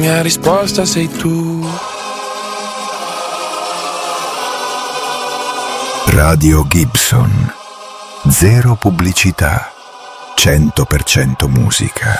mia risposta sei tu. Radio Gibson. Zero pubblicità. 100% musica.